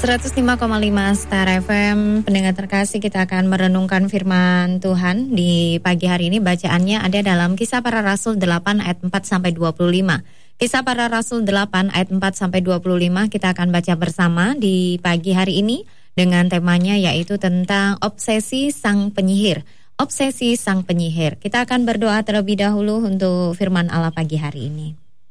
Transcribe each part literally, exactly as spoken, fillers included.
seratus lima koma lima Star F M. Pendengar terkasih, kita akan merenungkan firman Tuhan di pagi hari ini. Bacaannya ada dalam Kisah Para Rasul delapan ayat empat sampai dua puluh lima. Kisah Para Rasul delapan ayat empat sampai dua puluh lima kita akan baca bersama di pagi hari ini dengan temanya yaitu tentang obsesi sang penyihir. Obsesi sang penyihir. Kita akan berdoa terlebih dahulu untuk firman Allah pagi hari ini.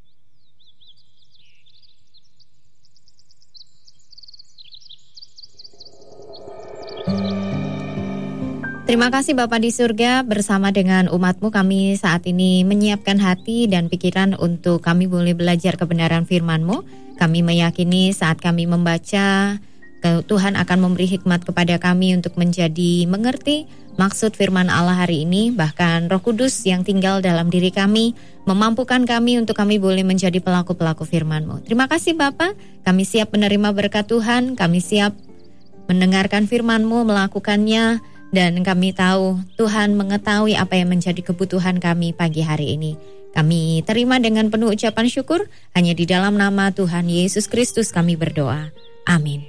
Terima kasih Bapa di surga, bersama dengan umat-Mu kami saat ini menyiapkan hati dan pikiran untuk kami boleh belajar kebenaran firman-Mu. Kami meyakini saat kami membaca, Tuhan akan memberi hikmat kepada kami untuk menjadi mengerti maksud firman Allah hari ini. Bahkan Roh Kudus yang tinggal dalam diri kami memampukan kami untuk kami boleh menjadi pelaku-pelaku firman-Mu. Terima kasih Bapa, kami siap menerima berkat Tuhan, kami siap mendengarkan firman-Mu, melakukannya. Dan kami tahu Tuhan mengetahui apa yang menjadi kebutuhan kami pagi hari ini. Kami terima dengan penuh ucapan syukur. Hanya di dalam nama Tuhan Yesus Kristus kami berdoa. Amin.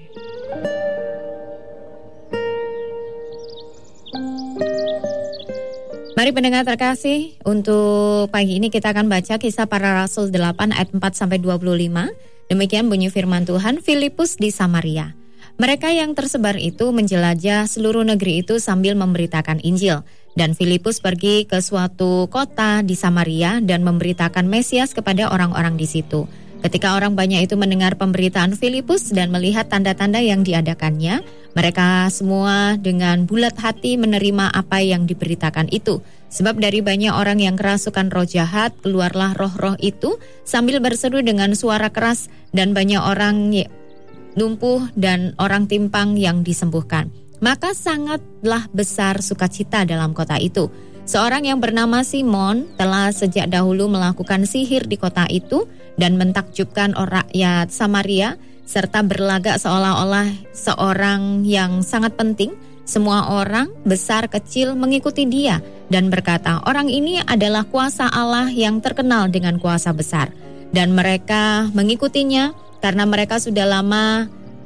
Mari pendengar terkasih, untuk pagi ini kita akan baca Kisah Para Rasul delapan ayat empat sampai dua puluh lima. Demikian bunyi firman Tuhan. Filipus di Samaria. Mereka yang tersebar itu menjelajah seluruh negeri itu sambil memberitakan Injil. Dan Filipus pergi ke suatu kota di Samaria dan memberitakan Mesias kepada orang-orang di situ. Ketika orang banyak itu mendengar pemberitaan Filipus dan melihat tanda-tanda yang diadakannya, mereka semua dengan bulat hati menerima apa yang diberitakan itu. Sebab dari banyak orang yang kerasukan roh jahat, keluarlah roh-roh itu sambil berseru dengan suara keras, dan banyak orang lumpuh dan orang timpang yang disembuhkan. Maka sangatlah besar sukacita dalam kota itu. Seorang yang bernama Simon telah sejak dahulu melakukan sihir di kota itu dan mentakjubkan orang rakyat Samaria, serta berlagak seolah-olah seorang yang sangat penting. Semua orang, besar kecil, mengikuti dia dan berkata, orang ini adalah kuasa Allah yang terkenal dengan kuasa besar. Dan mereka mengikutinya Karena mereka sudah lama,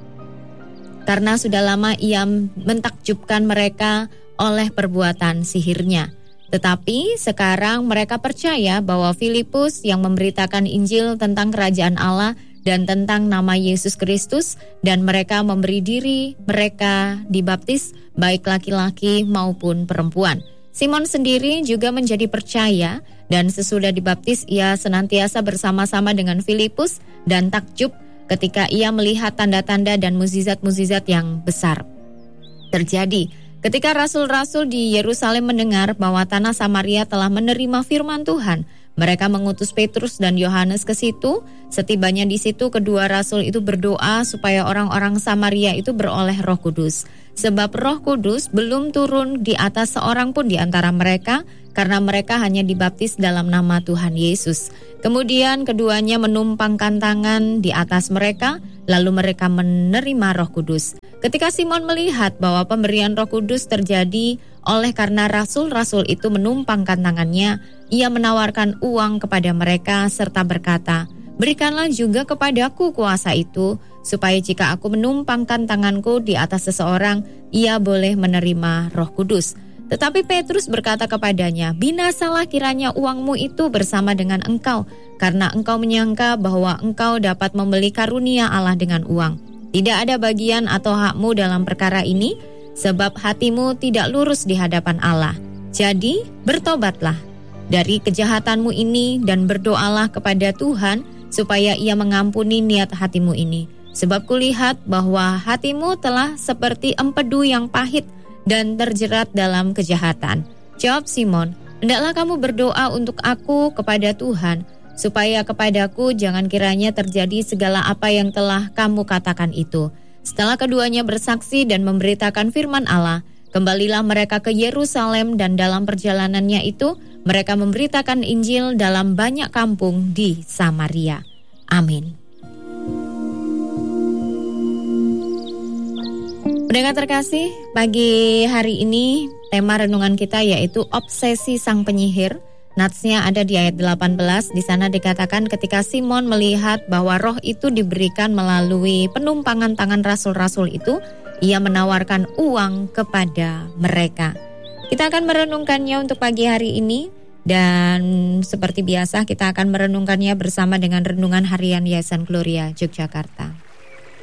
karena sudah lama ia mentakjubkan mereka oleh perbuatan sihirnya. Tetapi sekarang mereka percaya bahwa Filipus yang memberitakan Injil tentang kerajaan Allah dan tentang nama Yesus Kristus, dan mereka memberi diri mereka dibaptis baik laki-laki maupun perempuan. Simon sendiri juga menjadi percaya, dan sesudah dibaptis ia senantiasa bersama-sama dengan Filipus dan takjub ketika ia melihat tanda-tanda dan mukjizat-mukjizat yang besar terjadi. Ketika rasul-rasul di Yerusalem mendengar bahwa tanah Samaria telah menerima firman Tuhan, mereka mengutus Petrus dan Yohanes ke situ. Setibanya di situ, kedua rasul itu berdoa supaya orang-orang Samaria itu beroleh Roh Kudus. Sebab Roh Kudus belum turun di atas seorang pun di antara mereka, karena mereka hanya dibaptis dalam nama Tuhan Yesus. Kemudian keduanya menumpangkan tangan di atas mereka, lalu mereka menerima Roh Kudus. Ketika Simon melihat bahwa pemberian Roh Kudus terjadi oleh karena rasul-rasul itu menumpangkan tangannya, ia menawarkan uang kepada mereka serta berkata, "Berikanlah juga kepadaku kuasa itu, supaya jika aku menumpangkan tanganku di atas seseorang, ia boleh menerima Roh Kudus." Tetapi Petrus berkata kepadanya, "Binasalah kiranya uangmu itu bersama dengan engkau, karena engkau menyangka bahwa engkau dapat membeli karunia Allah dengan uang. Tidak ada bagian atau hakmu dalam perkara ini, sebab hatimu tidak lurus di hadapan Allah. Jadi bertobatlah dari kejahatanmu ini dan berdoalah kepada Tuhan supaya ia mengampuni niat hatimu ini. Sebab kulihat bahwa hatimu telah seperti empedu yang pahit dan terjerat dalam kejahatan." Jawab Simon, "Hendaklah kamu berdoa untuk aku kepada Tuhan, supaya kepadaku jangan kiranya terjadi segala apa yang telah kamu katakan itu." Setelah keduanya bersaksi dan memberitakan firman Allah, kembalilah mereka ke Yerusalem, dan dalam perjalanannya itu mereka memberitakan Injil dalam banyak kampung di Samaria. Amin. Pendengar terkasih, pagi hari ini tema renungan kita yaitu obsesi sang penyihir. Natsnya ada di ayat delapan belas. Di sana dikatakan ketika Simon melihat bahwa roh itu diberikan melalui penumpangan tangan rasul-rasul itu, ia menawarkan uang kepada mereka. Kita akan merenungkannya untuk pagi hari ini, dan seperti biasa kita akan merenungkannya bersama dengan Renungan Harian Yayasan Gloria Yogyakarta.